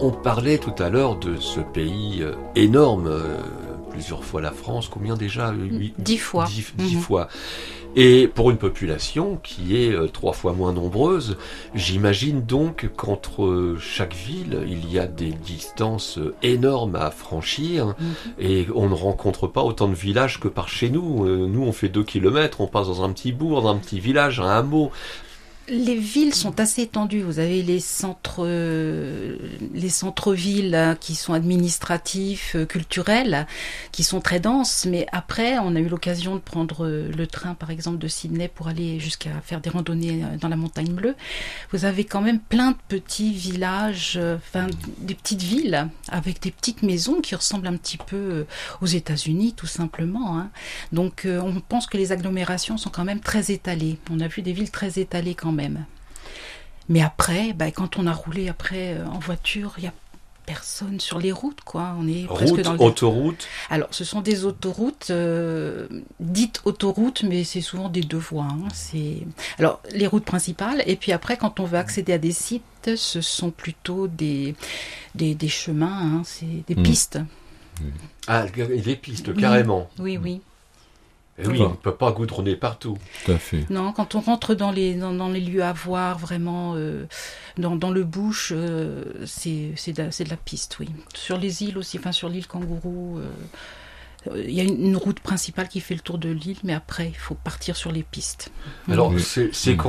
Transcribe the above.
On parlait tout à l'heure de ce pays énorme, plusieurs fois la France, combien déjà 10 fois. 10 fois. Et pour une population qui est 3 fois moins nombreuse, j'imagine donc qu'entre chaque ville, il y a des distances énormes à franchir et on ne rencontre pas autant de villages que par chez nous. Nous, on fait 2 kilomètres, on passe dans un petit bourg, dans un petit village, un hameau. Les villes sont assez étendues. Vous avez les centres-villes qui sont administratifs, culturels, qui sont très denses. Mais après, on a eu l'occasion de prendre le train, par exemple, de Sydney pour aller jusqu'à faire des randonnées dans la Montagne Bleue. Vous avez quand même plein de petits villages, des petites villes avec des petites maisons qui ressemblent un petit peu aux États-Unis, tout simplement. Hein. Donc, on pense que les agglomérations sont quand même très étalées. On a vu des villes très étalées quand même. Mais après, quand on a roulé en voiture, il n'y a personne sur les routes, quoi. On est presque dans autoroute. Alors, ce sont des autoroutes dites autoroutes, mais c'est souvent des 2 voies. Hein. Alors, les routes principales, et puis après, quand on veut accéder à des sites, ce sont plutôt des chemins, hein. C'est des pistes. Ah, les pistes, carrément. Oui, oui. Et oui, on ne peut pas goudronner partout. Tout à fait. Non, quand on rentre dans les lieux à voir, vraiment, dans le bush, c'est de la piste, oui. Sur les îles aussi, sur l'île Kangourou, il y a une route principale qui fait le tour de l'île, mais après, il faut partir sur les pistes. Alors, c'est